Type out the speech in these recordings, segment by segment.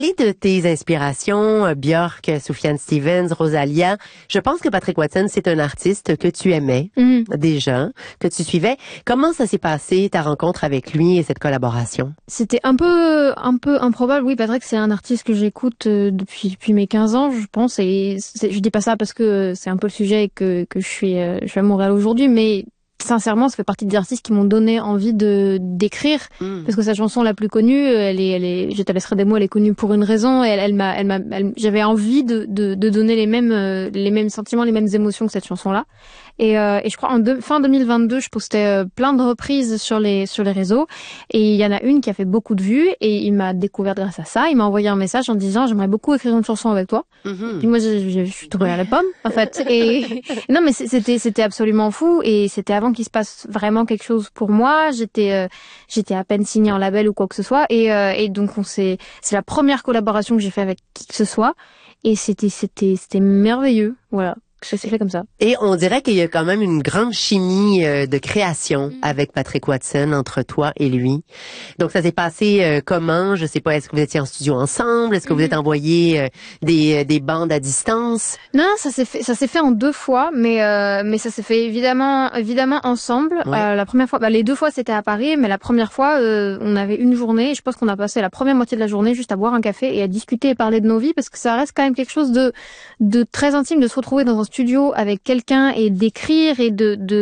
Et de tes inspirations, Björk, Sufjan Stevens, Rosalia, je pense que Patrick Watson, c'est un artiste que tu aimais déjà, que tu suivais. Comment ça s'est passé, ta rencontre avec lui et cette collaboration? C'était un peu improbable. Oui, Patrick, c'est un artiste que j'écoute depuis mes 15 ans, je pense. Et je dis pas ça parce que c'est un peu le sujet et que je suis à Montréal aujourd'hui, mais sincèrement, ça fait partie des artistes qui m'ont donné envie d'écrire, parce que sa chanson la plus connue, elle est, je te laisserai des mots, elle est connue pour une raison, et j'avais envie de donner les mêmes sentiments, les mêmes émotions que cette chanson-là. Et je crois fin 2022, je postais plein de reprises sur les réseaux, et il y en a une qui a fait beaucoup de vues, et il m'a découvert grâce à ça. Il m'a envoyé un message en disant j'aimerais beaucoup écrire une chanson avec toi. Puis moi je suis tombée à la pomme en fait. Et non mais c'était absolument fou, et c'était avant qu'il se passe vraiment quelque chose pour moi. J'étais à peine signée en label ou quoi que ce soit, et donc c'est la première collaboration que j'ai fait avec qui que ce soit, et c'était merveilleux. Voilà. Ça s'est fait comme ça. Et on dirait qu'il y a quand même une grande chimie de création avec Patrick Watson entre toi et lui. Donc ça s'est passé comment? Je sais pas, est-ce que vous étiez en studio ensemble? Est-ce que vous êtes envoyé des bandes à distance? Non, ça s'est fait en 2 fois, mais ça s'est fait évidemment ensemble. Ouais. La première fois, les 2 fois c'était à Paris, mais la première fois on avait une journée, et je pense qu'on a passé la première moitié de la journée juste à boire un café et à discuter et parler de nos vies, parce que ça reste quand même quelque chose de très intime de se retrouver dans un studio avec quelqu'un et d'écrire, et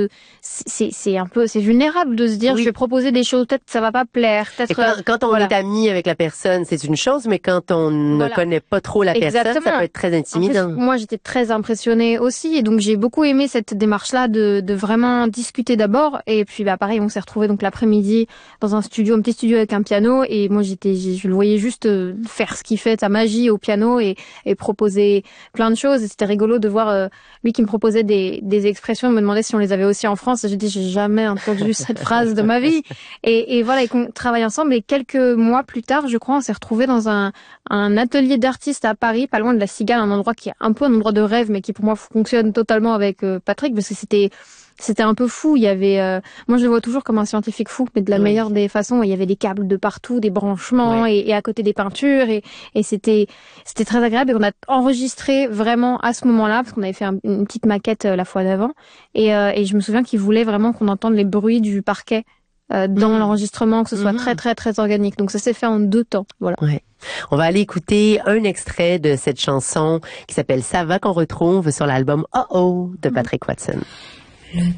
c'est vulnérable de se dire je vais proposer des choses, peut-être ça va pas plaire, peut-être. Quand on est ami avec la personne, c'est une chose, mais quand on ne connaît pas trop la personne, ça peut être très intimidant. En plus, moi, j'étais très impressionnée aussi, et donc j'ai beaucoup aimé cette démarche-là de vraiment discuter d'abord, et puis pareil, on s'est retrouvés donc l'après-midi dans un petit studio avec un piano, et moi je le voyais juste faire ce qu'il fait, sa magie au piano, et proposer plein de choses, et c'était rigolo de voir lui qui me proposait des expressions, me demandait si on les avait aussi en France, et j'ai dit j'ai jamais entendu cette phrase de ma vie, et voilà, et qu'on travaille ensemble, et quelques mois plus tard, je crois, on s'est retrouvés dans un atelier d'artistes à Paris, pas loin de la Cigale, un endroit qui est un peu un endroit de rêve, mais qui pour moi fonctionne totalement avec Patrick, parce que c'était un peu fou. Il y avait, moi je le vois toujours comme un scientifique fou, mais de la meilleure des façons. Il y avait des câbles de partout, des branchements, et à côté des peintures, et c'était très agréable. Et on a enregistré vraiment à ce moment-là, parce qu'on avait fait une petite maquette la fois d'avant, et je me souviens qu'il voulait vraiment qu'on entende les bruits du parquet dans l'enregistrement, que ce soit très très très organique. Donc ça s'est fait en 2 temps. Voilà. Ouais. On va aller écouter un extrait de cette chanson qui s'appelle Ça va, qu'on retrouve sur l'album Oh Oh de Patrick Watson. Le